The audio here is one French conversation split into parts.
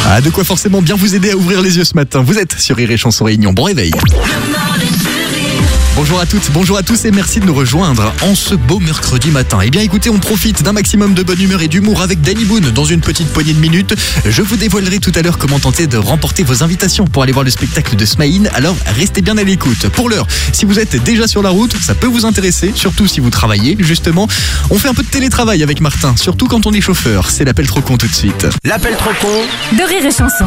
Ah, de quoi forcément bien vous aider à ouvrir les yeux ce matin. Vous êtes sur Rire et Chanson Réunion. Bon réveil. Bonjour à toutes, bonjour à tous et merci de nous rejoindre en ce beau mercredi matin. Eh bien écoutez, on profite d'un maximum de bonne humeur et d'humour avec Danny Boone dans une petite poignée de minutes. Je vous dévoilerai tout à l'heure comment tenter de remporter vos invitations pour aller voir le spectacle de Smaïn, alors restez bien à l'écoute. Pour l'heure, si vous êtes déjà sur la route, ça peut vous intéresser, surtout si vous travaillez justement. On fait un peu de télétravail avec Martin, surtout quand on est chauffeur. C'est l'appel trop con tout de suite. L'appel trop con de Rire et Chanson.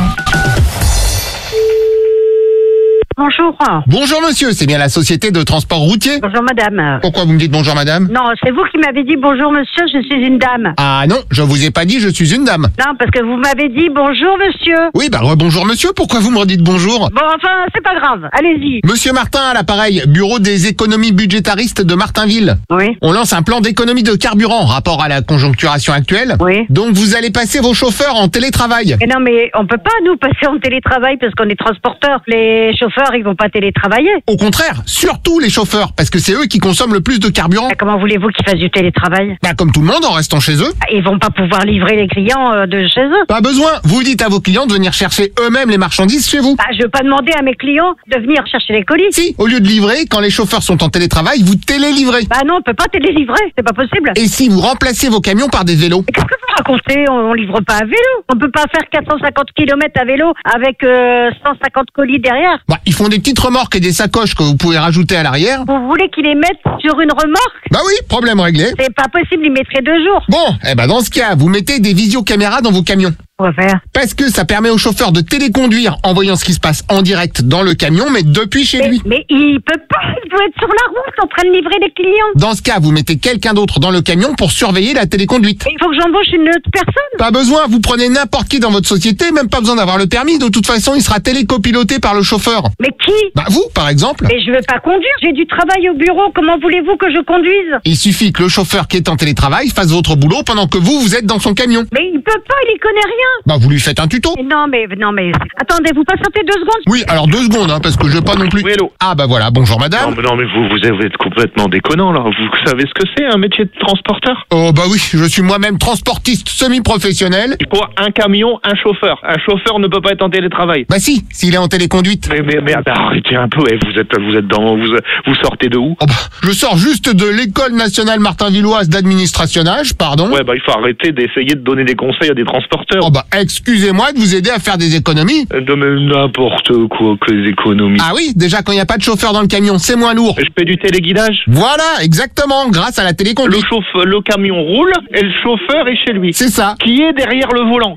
Bonjour. Bonjour monsieur, c'est bien la société de transport routier? Bonjour madame. Pourquoi vous me dites bonjour madame? Non, c'est vous qui m'avez dit bonjour monsieur, je suis une dame. Ah non, je vous ai pas dit je suis une dame. Non, parce que vous m'avez dit bonjour monsieur. Oui, bah rebonjour monsieur, pourquoi vous me redites bonjour? Bon, enfin, c'est pas grave, allez-y. Monsieur Martin à l'appareil, bureau des économies budgétaristes de Martinville. Oui. On lance un plan d'économie de carburant, rapport à la conjoncturation actuelle. Oui. Donc vous allez passer vos chauffeurs en télétravail. Mais non, mais on peut pas nous passer en télétravail parce qu'on est transporteurs. Les chauffeurs, ils vont pas télétravailler. Au contraire, surtout les chauffeurs, parce que c'est eux qui consomment le plus de carburant. Comment voulez-vous qu'ils fassent du télétravail? Bah comme tout le monde en restant chez eux. Ils vont pas pouvoir livrer les clients de chez eux. Pas besoin, vous dites à vos clients de venir chercher eux-mêmes les marchandises chez vous. Bah, je veux pas demander à mes clients de venir chercher les colis. Si, au lieu de livrer, quand les chauffeurs sont en télétravail, vous télélivrez. Bah non, on peut pas télélivrer, c'est pas possible. Et si vous remplacez vos camions par des vélos? Mais qu'est-ce que vous racontez? On livre pas à vélo. On peut pas faire 450 km à vélo avec 150 colis derrière. Bah, ils font des petites remorques et des sacoches que vous pouvez rajouter à l'arrière. Vous voulez qu'ils les mettent sur une remorque? Bah oui, problème réglé. C'est pas possible, ils mettraient 2 jours. Bon, eh ben dans ce cas, vous mettez des visiocaméras dans vos camions. Quoi faire? Parce que ça permet au chauffeur de téléconduire en voyant ce qui se passe en direct dans le camion, mais depuis chez lui. Mais il peut pas, il doit être sur la route en train de livrer les clients. Dans ce cas, vous mettez quelqu'un d'autre dans le camion pour surveiller la téléconduite. Il faut que j'embauche une autre personne. Pas besoin, vous prenez n'importe qui dans votre société, même pas besoin d'avoir le permis, de toute façon il sera télécopiloté par le chauffeur. Mais qui? Bah vous, par exemple. Mais je veux pas conduire, j'ai du travail au bureau, comment voulez-vous que je conduise? Il suffit que le chauffeur qui est en télétravail fasse votre boulot pendant que vous êtes dans son camion. Mais il peut pas, il y connaît rien. Bah vous lui faites un tuto. Mais non mais, attendez, vous patientez 2 secondes? Oui, alors 2 secondes, parce que je vais pas non plus... Oui, hello. Ah bah voilà, bonjour madame. Non mais vous êtes complètement déconnant là. Vous savez ce que c'est un métier de transporteur? Oh bah oui, je suis moi-même transportiste semi-professionnel. Il faut un camion, un chauffeur. Un chauffeur ne peut pas être en télétravail. Bah si, s'il est en téléconduite. Mais arrêtez un peu. Vous sortez de où? Oh bah, je sors juste de l'école nationale martinvilloise d'administrationnage, pardon. Ouais, il faut arrêter d'essayer de donner des conseils à des transporteurs. Oh bah excusez-moi de vous aider à faire des économies. De n'importe quoi que les économies. Ah oui, déjà quand il n'y a pas de chauffeur dans le camion, c'est moins lourd. Je fais du téléguidage. Voilà, exactement, grâce à la téléconduite. Le camion roule et le chauffeur est chez lui. C'est ça. Qui est derrière le volant?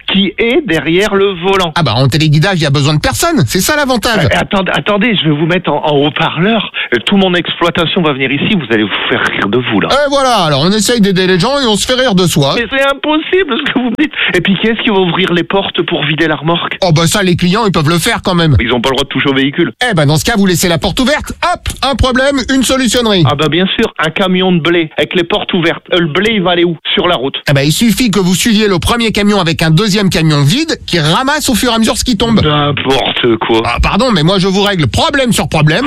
Ah bah en téléguidage, il y a besoin de personne, c'est ça l'avantage. Attendez, je vais vous mettre en haut-parleur. Tout mon exploitation va venir ici, vous allez vous faire rire de vous là. Voilà, alors on essaye d'aider les gens et on se fait rire de soi. Mais c'est impossible ce que vous me dites. Et puis qui est-ce qui va ouvrir les portes pour vider la remorque? Oh bah ça, les clients, ils peuvent le faire quand même. Ils ont pas le droit de toucher au véhicule. Eh bah dans ce cas, vous laissez la porte ouverte, hop, un problème, une solutionnerie. Ah bah bien sûr, un camion de blé avec les portes ouvertes. Le blé, il va aller où? Sur la route. Eh bah il suffit que vous suiviez le premier camion avec un deuxième camion vide qui ramasse au fur et à mesure ce qui tombe. N'importe quoi. Ah pardon, mais moi je vous règle problème sur problème.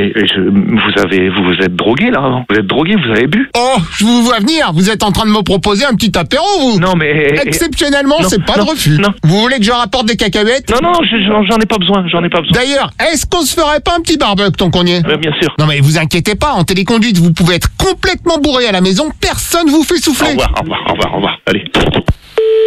Vous êtes drogué là, hein? Vous êtes drogué, vous avez bu? Oh, je vous vois venir, vous êtes en train de me proposer un petit apéro, vous. Non mais... Exceptionnellement, non, c'est pas non, de refus. non. Vous voulez que je rapporte des cacahuètes? Non, j'en ai pas besoin, D'ailleurs, est-ce qu'on se ferait pas un petit barbecue tant qu'on y est? Bien sûr. Non mais vous inquiétez pas, en téléconduite, vous pouvez être complètement bourré à la maison, personne vous fait souffler. Au revoir, allez.